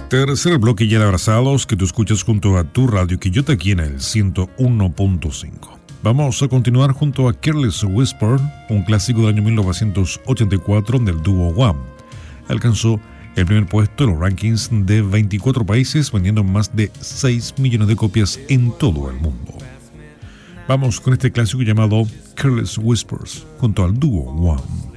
Tercer bloque ya de Abrazados que tú escuchas junto a tu radio Quillota aquí en el 101.5. Vamos a continuar junto a Careless Whisper, un clásico del año 1984 del dúo Wham. Alcanzó el primer puesto en los rankings de 24 países, vendiendo más de 6 millones de copias en todo el mundo. Vamos con este clásico llamado Careless Whispers junto al dúo Wham.